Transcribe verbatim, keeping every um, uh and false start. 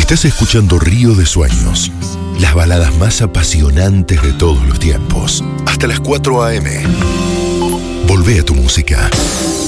Estás escuchando Río de Sueños, las baladas más apasionantes de todos los tiempos. Hasta las cuatro a eme. Volvé a tu música.